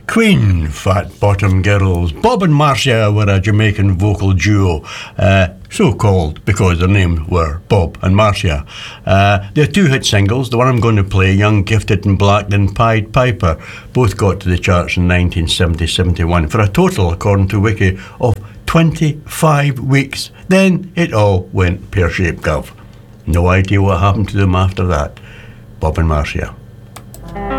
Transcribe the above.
Queen, Fat Bottom Girls. Bob and Marcia were a Jamaican vocal duo, so called because their names were Bob and Marcia. Their two hit singles, the one I'm going to play, Young, Gifted and Black, and Pied Piper, both got to the charts in 1970-71 for a total, according to Wiki, of 25 weeks. Then it all went pear-shaped, Gov. No idea what happened to them after that. Bob and Marcia.